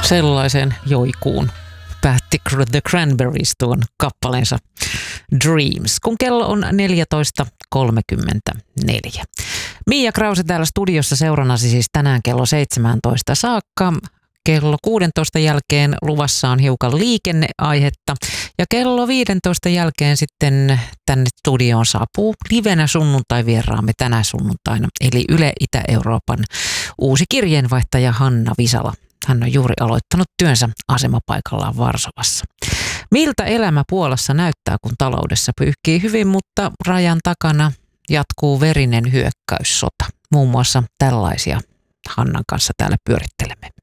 Sellaisen joikuun päätti The Cranberries tuon kappaleensa Dreams, kun kello on 14.34. Mia Krause täällä studiossa seurannasi siis tänään kello 17 saakka. Kello 16 jälkeen luvassa on hiukan liikenneaihetta ja kello 15 jälkeen sitten tänne studioon saapuu livenä sunnuntai-vieraamme tänä sunnuntaina, eli Yle Itä-Euroopan uusi kirjeenvaihtaja Hanna Visala. Hän on juuri aloittanut työnsä asemapaikallaan Varsovassa. Miltä elämä Puolassa näyttää, kun taloudessa pyyhkii hyvin, mutta rajan takana jatkuu verinen hyökkäyssota? Muun muassa tällaisia Hannan kanssa täällä pyörittelemme.